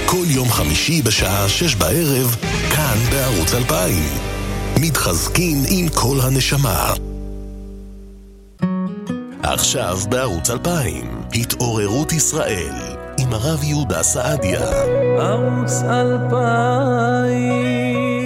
כל יום חמישי בשעה 6 בערב, כאן בערוץ 2000. מתחזקים עם כל הנשמה. עכשיו בערוץ 2000, התעוררות ישראל, עם הרב יהודה סעדיה. ערוץ 2000.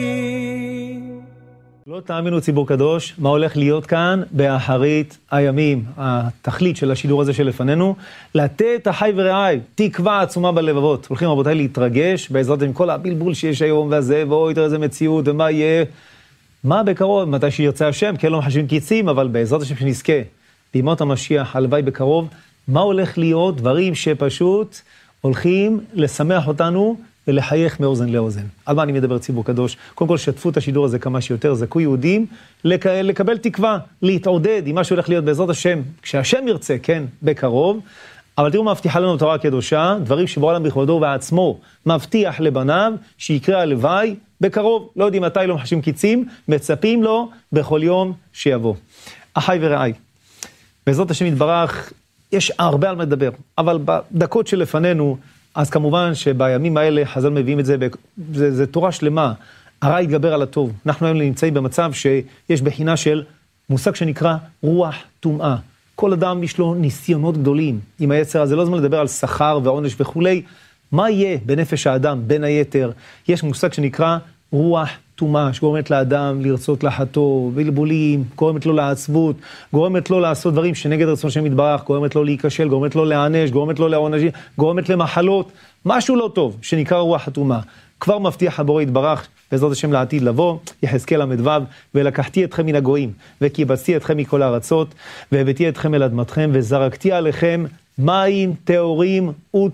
לא תאמינו ציבור קדוש, מה הולך להיות כאן באחרית הימים. התכלית של השידור הזה שלפנינו, לתת החי ורעי, תקווה עצומה בלבבות. הולכים רבותיי להתרגש, בעזרת עם כל הבלבול שיש היום והזה, ואוי יותר איזה מציאות, ומה יהיה, מה בקרוב, מתי שירצה השם, כן לא מחשבים קיצים, אבל בעזרת השם שנזכה, בימות המשיח, הלוואי בקרוב, מה הולך להיות, דברים שפשוט הולכים לשמח אותנו, ולחייך מאוזן לאוזן. על מה אני מדבר ציבור קדוש? קודם כל שתפו את השידור הזה כמה שיותר, זכו יהודים, לקבל תקווה, להתעודד עם מה שהולך להיות בעזרת השם, כשהשם ירצה, כן, בקרוב, אבל תראו מה מבטיחה לנו תורה הקדושה, דברים שבעולם בכבודו ובעצמו מבטיח לבניו, שיקרה הלוואי בקרוב, לא יודעים מתי, לא מחשים קיצים, מצפים לו בכל יום שיבוא. אחי ורעי, בעזרת השם יתברך, יש הרבה על מה לדבר, אבל בדקות שלפנינו, אז כמובן שבימים האלה חז"ל מביאים את זה, זה תורה שלמה, הרע יתגבר על הטוב. אנחנו היום נמצאים במצב שיש בחינה של מושג שנקרא רוח טומאה. כל אדם יש לו ניסיונות גדולים עם היצר הזה, לא זמן לדבר על שכר ועונש וכולי. מה יהיה בנפש האדם בין היתר? יש מושג שנקרא רוח טומאה, שגורמת לאדם לרצות לחטוא, בלבולים, גורמת לו לעצבות, גורמת לו לעשות דברים שנגד רצון השם יתברך, גורמת לו להיכשל, גורמת לו להענש, גורמת לו לעונשים, גורמת למחלות, משהו לא טוב, שנקרא רוח הטומאה. כבר מבטיח הבורא יתברך, בעזרת השם לעתיד לבוא, יחזקאל ל"ו, ולקחתי אתכם מן הגויים, וקיבצתי אתכם מכל הארצות, והבאתי אתכם אל אדמתכם, וזרקתי עליכם מים טהורים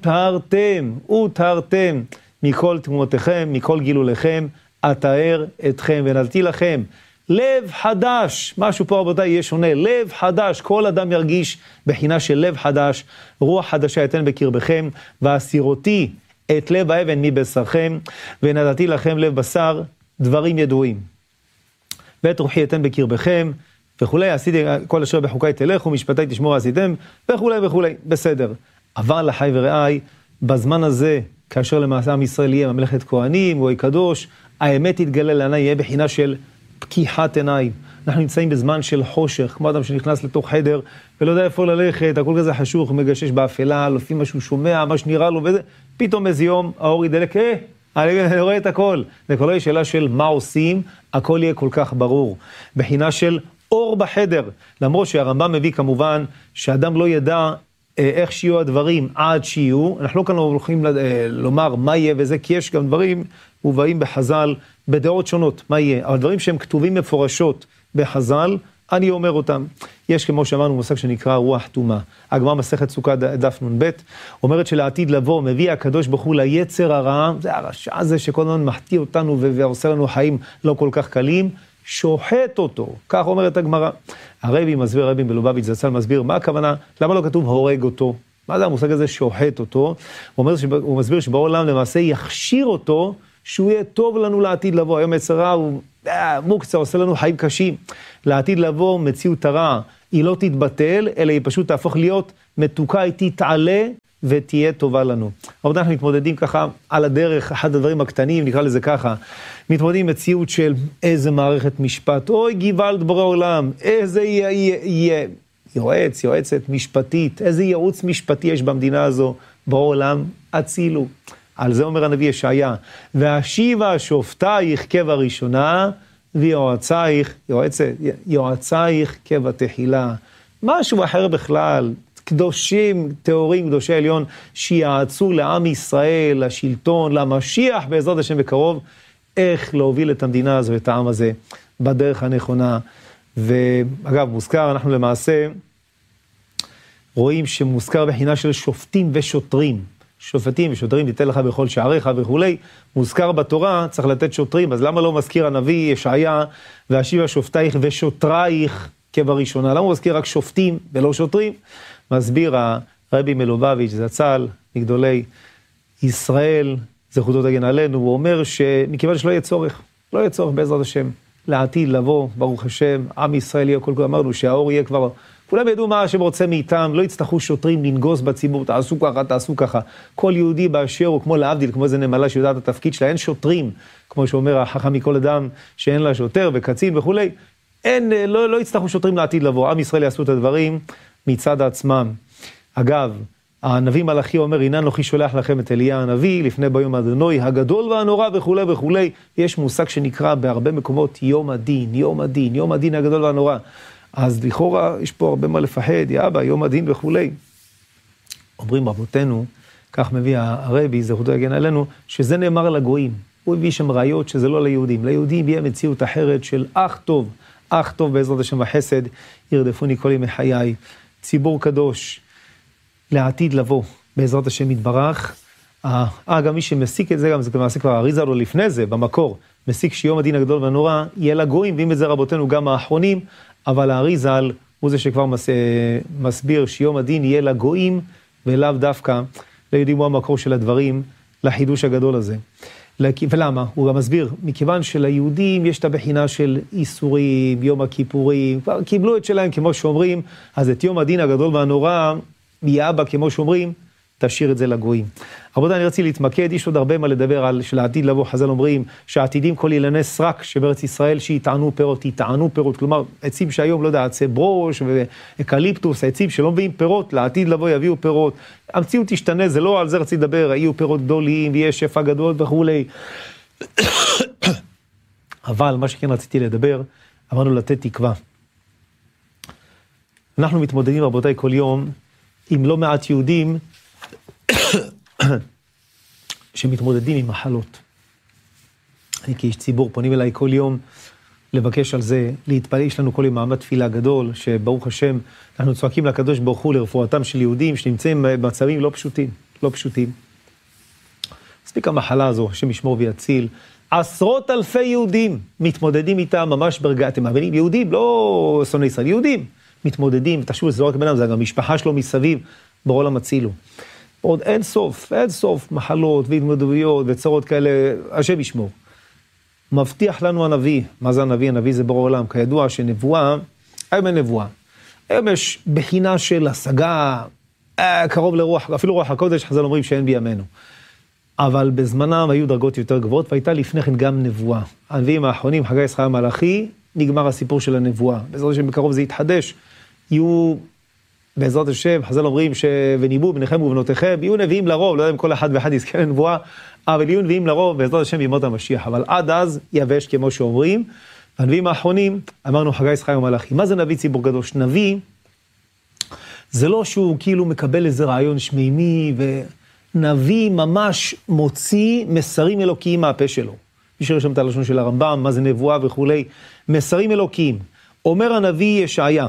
וטהרתם מכל תמותיכם, מכל גילוליכם, אתאר אתכם ונתתי לכם לב חדש. משהו פה רבותיי יהיה שונה, לב חדש, כל אדם ירגיש בחינה של לב חדש, רוח חדשה יתן בקרבכם, והסירותי את לב האבן מבשרכם, ונתתי לכם לב בשר, דברים ידועים, ואת רוחי יתן בקרבכם, וכולי, עשיתי כל אשר בחוקי תלכו, משפטי תשמור עשיתם, וכולי וכולי, בסדר. אבל לחי ורעי, בזמן הזה, כאשר למעשה עם ישראל יהיה ממלכת כהנים, גוי קדוש, האמת יתגלה לעיני, יהיה בחינה של פקיחת עיניים. אנחנו נמצאים בזמן של חושך, כמו אדם שנכנס לתוך חדר, ולא יודע איפה ללכת, הכל כזה חשוך, מגשש באפלה, לפי מה שהוא שומע, מה שנראה לו, וזה, פתאום איזה יום, האור ידלק, אני רואה את הכל. זה כל שאלה של מה עושים, הכל יהיה כל כך ברור. בחינה של אור בחדר, למרות שהרמב"ם מביא כמובן, שאדם לא ידע איך שיהיו הדברים עד שיהיו, אנחנו לא כאן הולכים לומר מה יהיה וזה, כי יש גם דברים מובאים בחז"ל בדעות שונות, מה יהיה, אבל דברים שהם כתובים מפורשות בחז"ל, אני אומר אותם. יש כמו שאמרנו מושג שנקרא רוח טומאה. הגמרא מסכת סוכה דף נ"ב, אומרת שלעתיד לבוא מביא הקדוש ברוך הוא ליצר הרע, זה הרשע הזה שכל הזמן מחטיא אותנו ועושה לנו חיים לא כל כך קלים, שוחט אותו, כך אומרת הגמרא. הרבי מסביר, הרבי מלובביץ' זצ"ל מסביר, מה הכוונה, למה לא כתוב הורג אותו? מה זה המושג הזה שוחט אותו? הוא מסביר שבעולם למעשה יכשיר אותו, שהוא יהיה טוב לנו לעתיד לבוא. היום יצר רע הוא מוקצה, עושה לנו חיים קשים. לעתיד לבוא מציאות הרע, היא לא תתבטל, אלא היא פשוט תהפוך להיות מתוקה, היא תתעלה ותהיה טובה לנו. אבל אנחנו מתמודדים ככה על הדרך, אחד הדברים הקטנים, נקרא לזה ככה, מתמודדים מציאות של איזה מערכת משפט, אוי גיוולד בורא עולם, איזה יועצת משפטית, איזה ייעוץ משפטי יש במדינה הזו, בורא עולם הצילו. על זה אומר הנביא ישעיה, והשיבה שופטייך כבראשונה, ויועצייך כבתחילה. משהו אחר בכלל, קדושים, טהורים, קדושי עליון, שיעצו לעם ישראל, לשלטון, למשיח בעזרת השם בקרוב, איך להוביל את המדינה הזו, את העם הזה, בדרך הנכונה. ואגב, מוזכר, אנחנו למעשה רואים שמוזכר בחינה של שופטים ושוטרים. שופטים ושוטרים תיתן לך בכל שעריך וכולי, מוזכר בתורה, צריך לתת שוטרים, אז למה לא מזכיר הנביא ישעיה, והשיבה שופטייך ושוטרייך כבראשונה? למה הוא מזכיר רק שופטים ולא שוטרים? מסביר הרבי מלובביץ' זצ"ל, מגדולי ישראל, זכותו תגן עלינו, הוא אומר שמכיוון שלא יהיה צורך, לא יהיה צורך בעזרת השם, לעתיד לבוא, ברוך השם, עם ישראל יהיה כל כך, אמרנו שהאור יהיה כבר כולם ידעו מה השם רוצה מאיתם, לא יצטרכו שוטרים לנגוס בציבור, תעשו ככה, תעשו ככה. כל יהודי באשר הוא כמו להבדיל, כמו איזה נמלה שיודעת את התפקיד שלה, אין שוטרים, כמו שאומר החכם מכל אדם שאין לה שוטר וקצין וכולי. לא יצטרכו שוטרים לעתיד לבוא, עם ישראל יעשו את הדברים מצד עצמם. אגב, הנביא מלאכי אומר, הנה אנוכי שולח לכם את אליה הנביא, לפני ביום אדוני, הגדול והנורא וכולי וכולי. יש מושג שנקרא בהרבה מקומות יום הדין, יום הדין, יום הדין הגדול והנורא. אז לכאורה יש פה הרבה מה לפחד, יאבא, יום הדין וכולי. אומרים רבותינו, כך מביא הרבי, זכותו יגן עלינו, שזה נאמר לגויים. הוא הביא שם ראיות שזה לא ליהודים. ליהודים יהיה מציאות אחרת של אך טוב בעזרת השם החסד, ירדפוני כל ימי חיי, ציבור קדוש, לעתיד לבוא, בעזרת השם יתברך. גם מי שמסיק את זה, גם זה למעשה כבר אריזה לו לפני זה, במקור, מסיק שיום הדין הגדול והנורא יהיה לגויים, ואם את זה רבותינו גם האחרונים, אבל האריזה הוא זה שכבר מסביר שיום הדין יהיה לגויים, ולאו דווקא ליהודים הוא המקור של הדברים, לחידוש הגדול הזה. ולמה? הוא גם מסביר, מכיוון שליהודים יש את הבחינה של איסורים, יום הכיפורים, כבר קיבלו את שלהם כמו שאומרים, אז את יום הדין הגדול והנורא, יאבא כמו שאומרים, תשאיר את זה לגויים. רבותיי, אני רציתי להתמקד, יש עוד הרבה מה לדבר על של העתיד לבוא, חז"ל אומרים שהעתידים כל אילני סרק שבארץ ישראל שיטענו פירות, כלומר עצים שהיום, לא יודע, עצי ברוש ואקליפטוס, העצים שלא מביאים פירות, לעתיד לבוא יביאו פירות. המציאות תשתנה, זה לא על זה רציתי לדבר, יהיו פירות גדולים ויש שפע גדול וכולי. אבל מה שכן רציתי לדבר, אמרנו לתת תקווה. אנחנו מתמודדים רבותיי כל יום עם לא מעט יהודים שמתמודדים עם מחלות. אני כאיש ציבור פונים אליי כל יום לבקש על זה, להתפלל, יש לנו כל יום מעמד תפילה גדול, שברוך השם, אנחנו צועקים לקדוש ברוך הוא לרפואתם של יהודים שנמצאים במצבים לא פשוטים. מספיק המחלה הזו, השם ישמור ויציל. עשרות אלפי יהודים מתמודדים איתם ממש ברגעתם. אבל יהודים, לא שונאי ישראל, יהודים מתמודדים, תחשבו, זה לא רק בן אדם, זה גם משפחה שלו מסביב, בעולם הצילו. עוד אין סוף מחלות והתמודדויות וצרות כאלה, השם ישמור. מבטיח לנו הנביא, מה זה הנביא? הנביא זה ברור עולם, כידוע שנבואה, היום אין נבואה. היום יש בחינה של השגה, קרוב לרוח, אפילו רוח הקודש, חז"ל אומרים שאין בימינו. אבל בזמנם היו דרגות יותר גבוהות, והייתה לפני כן גם נבואה. הנביאים האחרונים, חגי, זכריה, מלאכי, נגמר הסיפור של הנבואה. בעזרת השם בקרוב זה יתחדש, יהיו בעזרת השם, חז"ל אומרים וניבאו בניכם ובנותיכם, יהיו נביאים לרוב, לא יודע אם כל אחד ואחד יזכה לנבואה, אבל יהיו נביאים לרוב בעזרת השם בימות המשיח, אבל עד אז יבש כמו שאומרים. הנביאים האחרונים, אמרנו חגי, זכריה ומלאכי. מה זה נביא ציבור קדוש? נביא, זה לא שהוא כאילו מקבל איזה רעיון שמימי, ונביא ממש מוציא מסרים אלוקיים מהפה שלו. מי שרשם את הלשון של הרמב"ם, מה זה נבואה וכולי, מסרים אלוקיים. אומר הנביא ישעיה,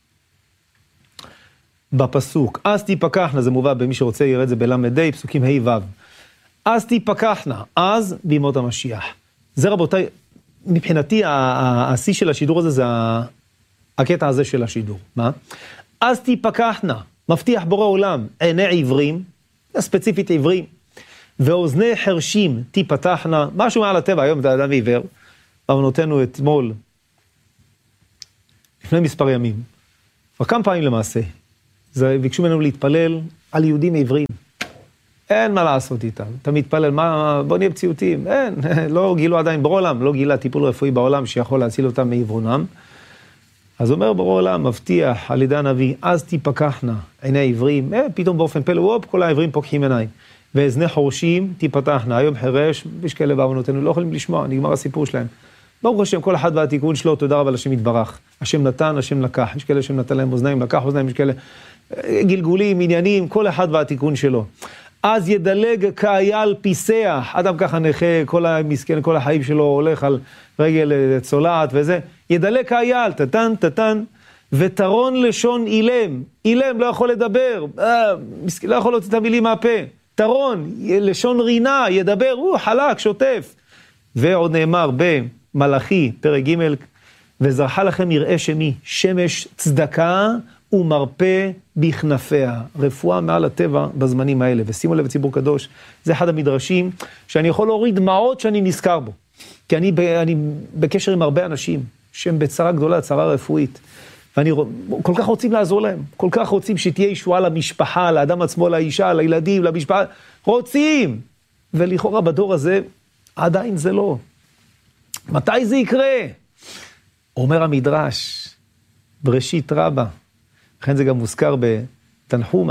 בפסוק, אז תיפקחנה, זה מובא במי שרוצה יראה את זה בלמדי, פסוקים ה' ו'. אז תיפקחנה, אז בימות המשיח. זה רבותיי, מבחינתי, השיא של השידור הזה, זה הקטע הזה של השידור. מה? אז תיפקחנה, מבטיח בורא עולם, עיני עיוורים, ספציפית עיוורים, ואוזני חרשים תיפתחנה, משהו מעל הטבע, היום אתה אדם עיוור, בעוונותינו אתמול, לפני מספר ימים, וכמה פעמים למעשה, זה ביקשו ממנו להתפלל על יהודים עיוורים. אין מה לעשות איתם. אתה מתפלל, בוא נהיה פציעותיים. אין, לא גילו עדיין בעולם, לא גילה טיפול רפואי בעולם שיכול להציל אותם מעיוורונם. אז אומר בעולם, מבטיח על ידי הנביא, אז תיפקחנה עיני העיוורים, פתאום באופן פלא, כל העיוורים פוקחים עיניים. ואזני חורשים תיפתחנה, היום חרש, יש כאלה בעוונותינו, לא יכולים לשמוע, נגמר הסיפור שלהם. ברוך השם, כל אחד והתיקון שלו, תודה רבה לשם יתברך. השם נתן, השם לקח. יש כאלה שם נתן להם אוזניים, לקח אוזניים, יש כאלה גלגולים, עניינים, כל אחד והתיקון שלו. אז ידלג כאייל פיסח, אדם ככה נכה, כל המסכן, כל החיים שלו הולך על רגל צולעת וזה, ידלג כאייל, תתן, ותרון לשון אילם, אילם לא יכול לדבר, לא יכול להוציא את המילים מהפה, תרון, לשון רינה, ידבר, חלק, שוטף. ועוד נאמר במלאכי, פרק ג' וזרחה לכם יראה שמי, שמש צדקה ומרפא בכנפיה, רפואה מעל הטבע בזמנים האלה. ושימו לב ציבור קדוש, זה אחד המדרשים שאני יכול להוריד דמעות שאני נזכר בו. כי אני בקשר עם הרבה אנשים, שהם בצרה גדולה, צרה רפואית. ואני כל כך רוצים לעזור להם, כל כך רוצים שתהיה ישועה למשפחה, לאדם עצמו, לאישה, לילדים, למשפחה, רוצים. ולכאורה בדור הזה, עדיין זה לא. מתי זה יקרה? אומר המדרש, בראשית רבה, לכן זה גם מוזכר בתנחומה,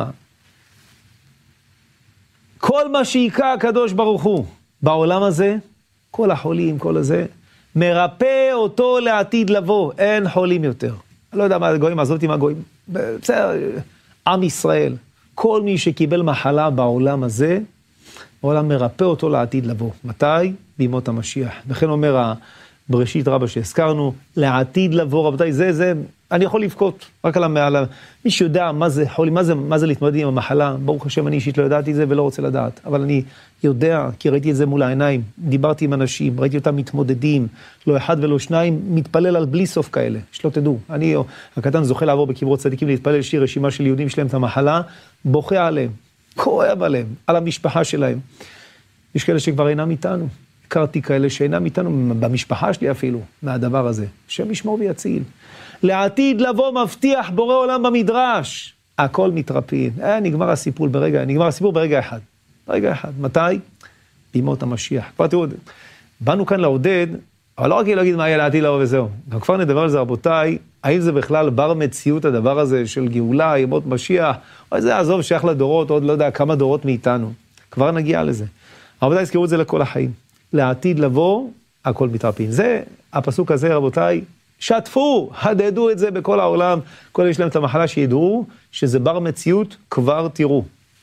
כל מה שיקע הקדוש ברוך הוא בעולם הזה, כל החולים, כל הזה, מרפא אותו לעתיד לבוא, אין חולים יותר. אני לא יודע מה הגויים, עזוב אותי מה הגויים. בסדר, עם ישראל, כל מי שקיבל מחלה בעולם הזה, העולם מרפא אותו לעתיד לבוא. מתי? בימות המשיח. וכן אומר בראשית רבה שהזכרנו, לעתיד לבוא, רבותיי, זה, אני יכול לבכות, רק על מי שיודע מה זה חולי, מה זה להתמודד עם המחלה, ברוך השם, אני אישית לא ידעתי זה ולא רוצה לדעת, אבל אני יודע, כי ראיתי את זה מול העיניים, דיברתי עם אנשים, ראיתי אותם מתמודדים, לא אחד ולא שניים, מתפלל על בלי סוף כאלה, שלא תדעו, אני הקטן זוכה לעבור בקברות צדיקים, להתפלל, יש לי רשימה של יהודים שלהם את המחלה, בוכה עליהם, כואב עליהם, על המשפחה שלהם. יש כאלה שכבר אינם איתנו, הכרתי כאלה שאינם איתנו, במשפחה שלי אפילו, מהדבר הזה, שם ישמור ויציל. לעתיד לבוא מבטיח בורא עולם במדרש, הכל מתרפאים, נגמר הסיפור ברגע אחד. ברגע אחד, מתי? בימות המשיח. כבר תראו, באנו כאן לעודד, אבל לא רק להגיד מה יהיה לעתיד לבוא וזהו. גם כבר נדבר על זה רבותיי, האם זה בכלל בר מציאות הדבר הזה של גאולה, ימות משיח, או זה עזוב שייך לדורות, עוד לא יודע כמה דורות מאיתנו. כבר נגיע לזה. רבותיי, הזכרו את זה לכל החיים. לעתיד לבוא, הכל מתרפאים. זה, הפסוק הזה רבותיי, שתפו, הדדו את זה בכל העולם, כל יש להם את המחלה שידעו, שזה בר מציאות, כבר תראו.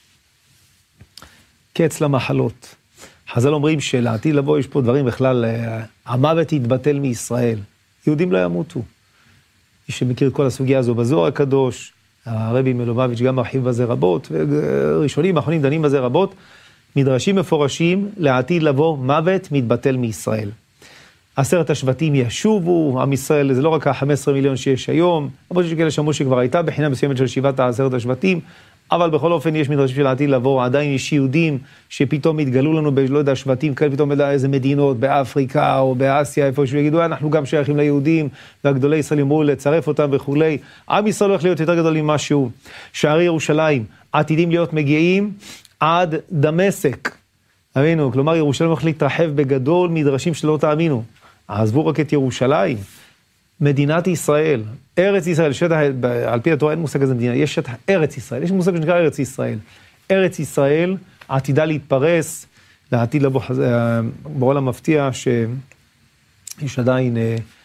קץ למחלות. חז"ל אומרים שלעתיד לבוא יש פה דברים בכלל, המוות יתבטל מישראל, יהודים לא ימותו. מי שמכיר את כל הסוגיה הזו בזוהר הקדוש, הרבי מלובביץ' גם מרחיב בזה רבות, וראשונים האחרונים דנים בזה רבות, מדרשים מפורשים, לעתיד לבוא מוות מתבטל מישראל. 10 השבטים ישובו, עם ישראל, זה לא רק ה-15 מיליון שיש היום, אבל יש כאלה שאמרו שכבר הייתה בחינה מסוימת של שיבת 10 השבטים, אבל בכל אופן יש מדרשים של העתיד לבוא, עדיין יש יהודים שפתאום התגלו לנו לא יודע, שבטים כאלה, פתאום יודע איזה מדינות, באפריקה או באסיה, איפה שיגידו, אנחנו גם שייכים ליהודים, והגדולי ישראל אמרו לצרף אותם וכולי. עם ישראל הולך להיות יותר גדול ממשהו. שערי ירושלים עתידים להיות מגיעים עד דמשק. אמינו, כלומר ירושלים הולך להתרחב בגדול מדרשים שלא תאמינו. עזבו רק את ירושלים. מדינת ישראל, ארץ ישראל, שטח, על פי התורה אין מושג הזה מדינה, יש שטח ארץ ישראל, יש מושג שנקרא ארץ ישראל. ארץ ישראל עתידה להתפרס, לעתיד לבוא, בעולם מבטיח שיש עדיין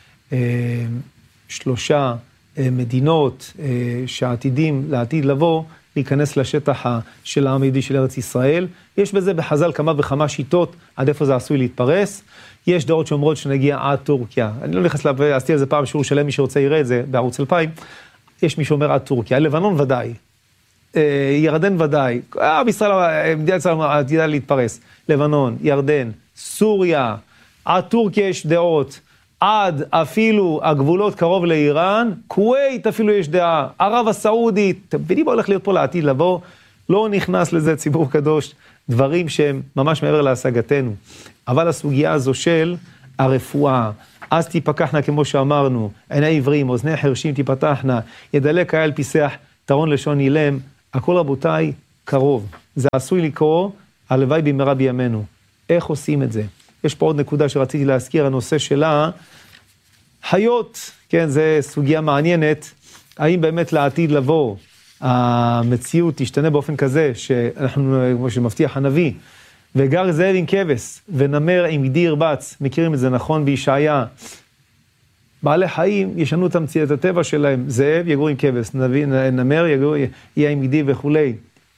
3 מדינות שעתידים לעתיד לבוא, להיכנס לשטח של העם היהודי של ארץ ישראל. יש בזה בחז"ל כמה וכמה שיטות עד איפה זה עשוי להתפרס. יש דעות שאומרות שנגיע עד טורקיה. אני לא נכנס עשיתי על זה פעם שיעור שלם, מי שרוצה יראה את זה בערוץ 2000. יש מי שאומר עד טורקיה, לבנון ודאי, ירדן ודאי, בישראל, מדינת ישראל עתידה להתפרס. לבנון, ירדן, סוריה, עד טורקיה יש דעות. עד אפילו הגבולות קרוב לאיראן, כווית אפילו יש דעה, ערב הסעודית, אתם מבינים מה הולך להיות פה לעתיד לבוא, לא נכנס לזה ציבור קדוש, דברים שהם ממש מעבר להשגתנו. אבל הסוגיה הזו של הרפואה, אז תיפקחנה כמו שאמרנו, עיני עברים, אוזני חרשים תיפתחנה, ידלק האל פיסח, תרון לשון אילם, הכל רבותיי קרוב. זה עשוי לקרוא, הלוואי במהרה בימינו. איך עושים את זה? יש פה עוד נקודה שרציתי להזכיר, הנושא שלה, חיות, כן, זה סוגיה מעניינת, האם באמת לעתיד לבוא, המציאות תשתנה באופן כזה, שאנחנו, כמו שמבטיח הנביא, וגר זאב עם כבש, ונמר עם גדי ירבץ, מכירים את זה נכון בישעיה, בעלי חיים ישנו את הטבע שלהם, זאב יגור עם כבש, נמר יהיה עם גדי וכולי,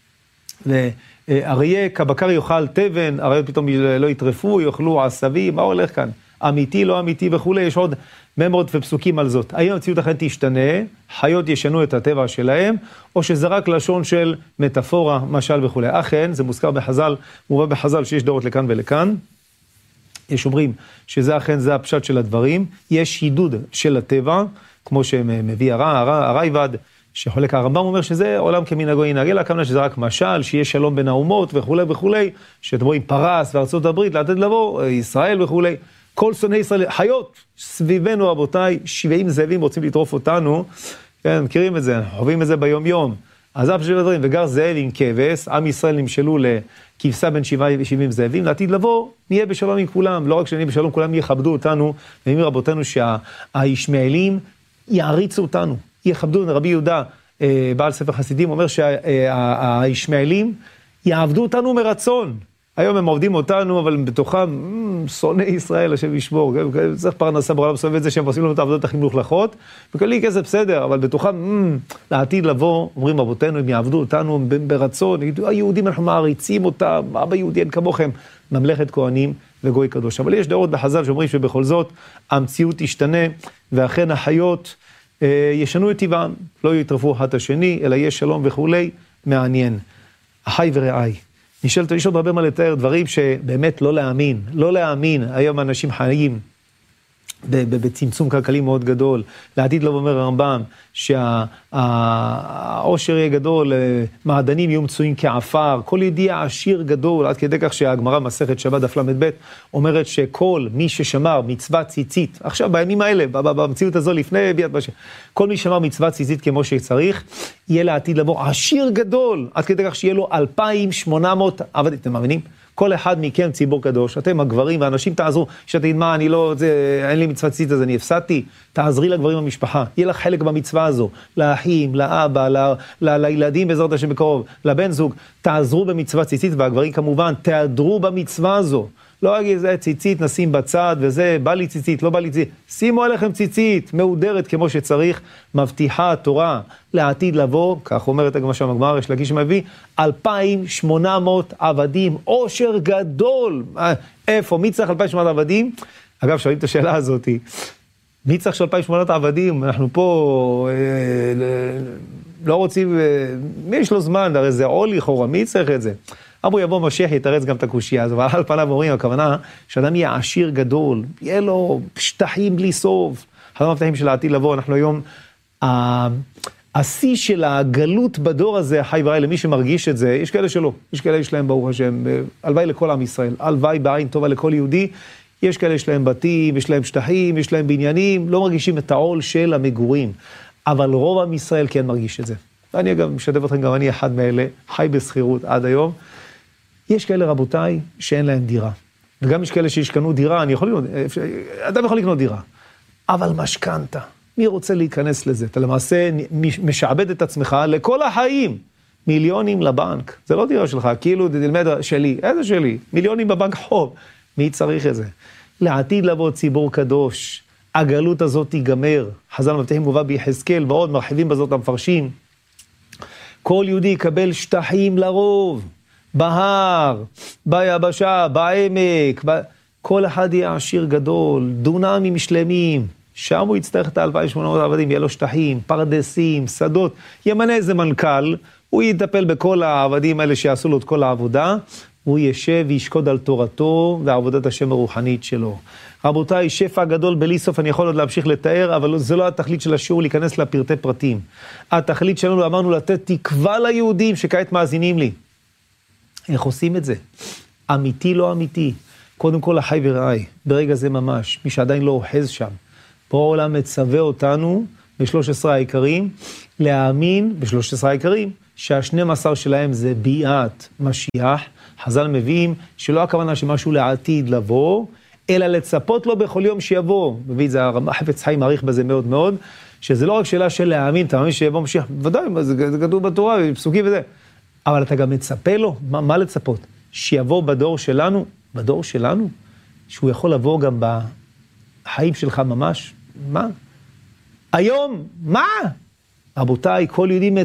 ואריה כבקר יאכל תבן, אריות פתאום לא יטרפו, יאכלו עשבי, מה הולך כאן? אמיתי, לא אמיתי וכולי, יש עוד ממרות ופסוקים על זאת. האם המציאות אכן תשתנה, חיות ישנו את הטבע שלהם, או שזה רק לשון של מטאפורה, משל וכולי. אכן, זה מוזכר בחז"ל, מובא בחז"ל שיש דעות לכאן ולכאן. יש אומרים שזה אכן זה הפשט של הדברים. יש הידוד של הטבע, כמו שמביא הרייבד, שחולק הרמב"ם אומר שזה עולם כמנהגו ינהג, אלא כמובן שזה רק משל, שיש שלום בין האומות וכולי וכולי, שאתם רואים פרס וארצות הברית, לעתיד לבוא, ישראל וכולי. כל שונאי ישראל, חיות סביבנו רבותיי, 70 זאבים רוצים לטרוף אותנו, כן, מכירים את זה, אנחנו חווים את זה ביום יום. עזב שבע דברים, וגר זאב עם כבש, עם ישראל נמשלו לכבשה בין 70 זאבים, לעתיד לבוא, נהיה בשלום עם כולם, לא רק שנהיה בשלום, כולם יכבדו אותנו, ואומרים רבותינו שהישמעאלים יעריצו אותנו, יכבדו אותנו. רבי יהודה, בעל ספר חסידים, אומר שהישמעאלים יעבדו אותנו מרצון. היום הם עובדים אותנו, אבל בתוכם, שונאי ישראל, השם ישמור, צריך פרנסה בעולם סובב את זה, שהם עושים לנו את העבודות הכי מלוכלכות, וכלי כזה בסדר, אבל בתוכם, לעתיד לבוא, אומרים אבותינו, הם יעבדו אותנו ברצון, יגידו, היהודים אנחנו מעריצים אותם, אבא יהודי אין כמוכם, ממלכת כהנים וגוי קדוש. אבל יש דעות בחז"ל שאומרים שבכל זאת, המציאות תשתנה, ואכן החיות ישנו את טבעם, לא יטרפו אחד השני, אלא יש שלום וכולי, מעניין. אחי ורעי. נשאלת, יש עוד הרבה מה לתאר, דברים שבאמת לא להאמין, לא להאמין. היום אנשים חיים בצמצום כלכלי מאוד גדול. לעתיד לא אומר הרמב"ם שהעושר יהיה גדול, מעדנים יהיו מצויים כעפר, כל ידיע עשיר גדול, עד כדי כך שהגמרא מסכת שבת דף ל"ב אומרת שכל מי ששמר מצוות ציצית, עכשיו בימים האלה, במציאות הזו לפני ביאת בשם, כל מי שמר מצוות ציצית כמו שצריך, יהיה לעתיד לבוא עשיר גדול, עד כדי כך שיהיה לו 2,800 עבדים, אתם מאמינים? כל אחד מכם ציבור קדוש, אתם הגברים והאנשים תעזרו, שתגיד מה, אני לא, אין לי מצוות ציצית אז אני הפסדתי, תעזרי לגברים במשפחה, יהיה לך חלק במצווה הזו, לאחים, לאבא, לילדים בעזרת השם בקרוב, לבן זוג, תעזרו במצוות ציצית, והגברים כמובן, תעדרו במצווה הזו, לא אגיד, זה ציצית, נשים בצד, וזה, בא לי ציצית, לא בא לי ציצית, שימו עליכם ציצית, מעודרת כמו שצריך, מבטיחה התורה לעתיד לבוא, כך אומרת הגמרא, יש לקיש מביא, 2,800 עבדים, עושר גדול, איפה, מי צריך 2,800 עבדים? אגב, שואלים את השאלה הזאת, מי צריך של 2,800 עבדים? אנחנו פה לא רוצים, מי יש לו זמן, הרי זה עול לכאורה, מי צריך את זה? אמרו יבוא משיח יתרץ גם את הקושייה הזו, אבל על פניו אומרים, הכוונה שאדם יהיה עשיר גדול, יהיה לו שטחים בלי סוף, אחד המבטחים של העתיד לבוא, אנחנו היום, השיא של הגלות בדור הזה, החי ורעי, למי שמרגיש את זה, יש כאלה שלא, יש כאלה יש להם ברוך השם, הלוואי לכל עם ישראל, הלוואי בעין טובה לכל יהודי, יש כאלה יש להם בתים, יש להם שטחים, יש להם בניינים, לא מרגישים את העול של המגורים, אבל רוב עם ישראל כן מרגיש את זה. ואני גם משתף אתכם, גם אני אחד מאלה, חי בסחירות עד היום, יש כאלה רבותיי שאין להם דירה, וגם יש כאלה שישכנו דירה, אדם יכול לקנות דירה, אבל משכנתה, מי רוצה להיכנס לזה? אתה למעשה משעבד את עצמך לכל החיים, מיליונים לבנק, זה לא דירה שלך, כאילו תלמד שלי, איזה שלי? מיליונים בבנק חוב, מי צריך את זה? לעתיד לבוא ציבור קדוש, הגלות הזאת תיגמר, חז"ל מבטיחים מובא ביחזקאל, ועוד מרחיבים בזאת המפרשים, כל יהודי יקבל שטחים לרוב, בהר, ביבשה, בעמק, כל אחד יהיה עשיר גדול, דונמים שלמים, שם הוא יצטרך את 2,800 עבדים, יהיה לו שטחים, פרדסים, שדות, ימנה איזה מנכ"ל, הוא יטפל בכל העבדים האלה שיעשו לו את כל העבודה, הוא ישב וישקוד על תורתו ועבודת השם הרוחנית שלו. רבותיי, שפע גדול בלי סוף, אני יכול עוד להמשיך לתאר, אבל זה לא התכלית של השיעור להיכנס לפרטי פרטים. התכלית שלנו אמרנו לתת תקווה ליהודים שכעת מאזינים לי. איך עושים את זה? אמיתי לא אמיתי. קודם כל החי ורעי, ברגע זה ממש, מי שעדיין לא אוחז שם. פה העולם מצווה אותנו ב-13 העיקרים, להאמין ב-13 העיקרים, שה-12 שלהם זה ביאת משיח. חז"ל מביאים שלא הכוונה שמשהו לעתיד לבוא, אלא לצפות לו בכל יום שיבוא. מביא את זה, החפץ חיים מעריך בזה מאוד מאוד, שזה לא רק שאלה של להאמין, אתה מאמין שיבוא משיח, ודאי, זה כתוב בתורה, פסוקים וזה. אבל אתה גם מצפה לו, מה לצפות? שיבוא בדור שלנו, שהוא יכול לבוא גם בחיים שלך ממש, מה? היום, מה? רבותיי, כל יהודי